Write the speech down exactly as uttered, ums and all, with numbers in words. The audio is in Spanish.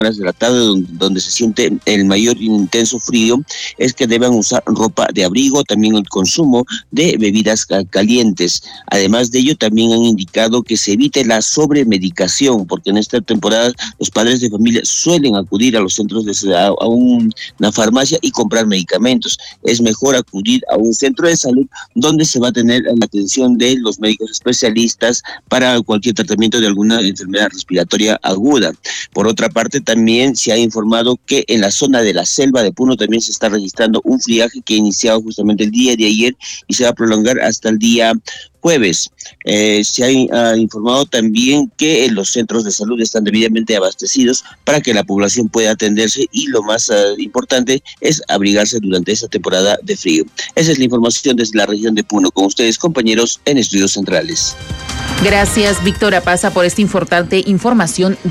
de la tarde, donde, donde se siente el mayor intenso frío, es que deban usar ropa de abrigo, también el consumo de bebidas calientes. Además de ello, también han indicado que se evite la sobremedicación, porque en esta temporada los padres de familia suelen acudir a los centros de a, a un, una farmacia y comprar medicamentos. Es mejor acudir a un centro de salud donde se va a tener la atención de los médicos especialistas para cualquier tratamiento de alguna enfermedad respiratoria aguda. Por otra parte, también se ha informado que en la zona de la selva de Puno también se está registrando un friaje que ha iniciado justamente el día de ayer y se va a prolongar hasta el día jueves. Eh, se ha, ha informado también que los centros de salud están debidamente abastecidos para que la población pueda atenderse y lo más uh, importante es abrigarse durante esta temporada de frío. Esa es la información desde la región de Puno. Con ustedes, compañeros, en Estudios Centrales. Gracias, Víctor Apaza, por esta importante información.